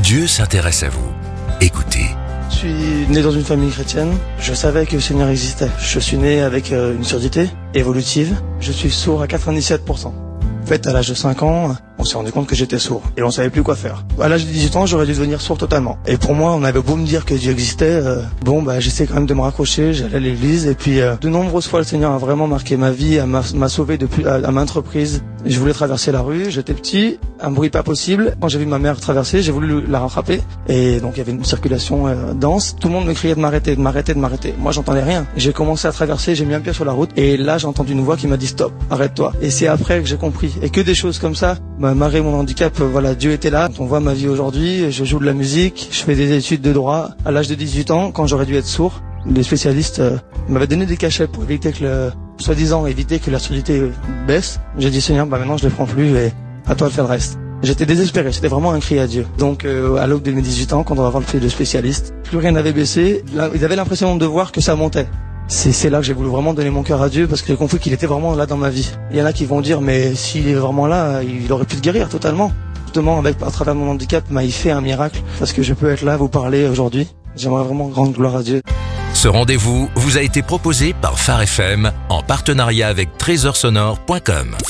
Dieu s'intéresse à vous. Écoutez. Je suis né dans une famille chrétienne. Je savais que le Seigneur existait. Je suis né avec une surdité évolutive. Je suis sourd à 97%. En fait, à l'âge de 5 ans, on s'est rendu compte que j'étais sourd et on savait plus quoi faire. À l'âge de 18 ans, j'aurais dû devenir sourd totalement. Et pour moi, on avait beau me dire que Dieu existait, j'essayais quand même de me raccrocher, j'allais à l'église et puis de nombreuses fois le Seigneur a vraiment marqué ma vie, m'a sauvé depuis à maintes reprises. Je voulais traverser la rue, j'étais petit, un bruit pas possible. Quand j'ai vu ma mère traverser, j'ai voulu la rattraper et donc il y avait une circulation dense. Tout le monde me criait de m'arrêter. Moi, j'entendais rien. J'ai commencé à traverser, j'ai mis un pied sur la route et là, j'ai entendu une voix qui m'a dit stop, arrête-toi. Et c'est après que j'ai compris. Et que des choses comme ça, malgré mon handicap, Dieu était là. On voit ma vie aujourd'hui, je joue de la musique, je fais des études de droit. À l'âge de 18 ans, quand j'aurais dû être sourd, les spécialistes m'avaient donné des cachets pour éviter que éviter que la surdité baisse. J'ai dit Seigneur, maintenant je les prends plus et à toi de faire le reste. J'étais désespéré, c'était vraiment un cri à Dieu. Donc à l'aube de mes 18 ans, quand on va voir le spécialiste, plus rien n'avait baissé. Là, ils avaient l'impression de voir que ça montait. C'est là que j'ai voulu vraiment donner mon cœur à Dieu parce que j'ai compris qu'il était vraiment là dans ma vie. Il y en a qui vont dire mais s'il est vraiment là, il aurait pu te guérir totalement. Justement, à travers mon handicap, il fait un miracle parce que je peux être là, vous parler aujourd'hui. J'aimerais vraiment rendre gloire à Dieu. Ce rendez-vous vous a été proposé par Phare FM en partenariat avec trésorsonore.com.